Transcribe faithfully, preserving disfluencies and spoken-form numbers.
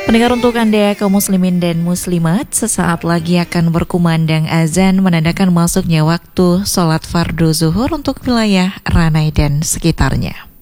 Pendengar, untuk Anda kaum muslimin dan muslimat, sesaat lagi akan berkumandang azan menandakan masuknya waktu sholat fardu zuhur untuk wilayah Ranai dan sekitarnya.